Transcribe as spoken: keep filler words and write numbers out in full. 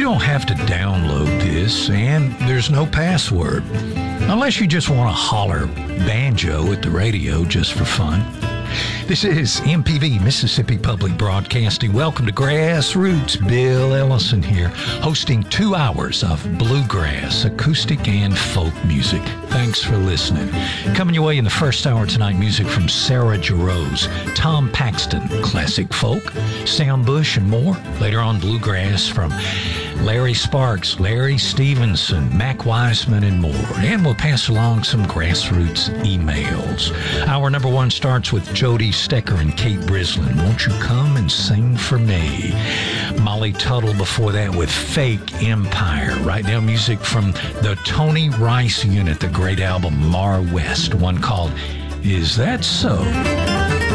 You don't have to download this, and there's no password. Unless you just want to holler banjo at the radio just for fun. This is M P B, Mississippi Public Broadcasting. Welcome to Grassroots. Bill Ellison here, hosting two hours of bluegrass, acoustic, and folk music. Thanks for listening. Coming your way in the first hour tonight, music from Sarah Jarosz, Tom Paxton, classic folk, Sam Bush, and more. Later on, bluegrass from Larry Sparks, Larry Stevenson, Mac Wiseman, and more. And we'll pass along some grassroots emails. Our number one starts with Jody Stecker and Kate Brislin. Won't you come and sing for me? Molly Tuttle before that with Fake Empire. Right now, music from the Tony Rice Unit, the great album Mar West, one called Is That So?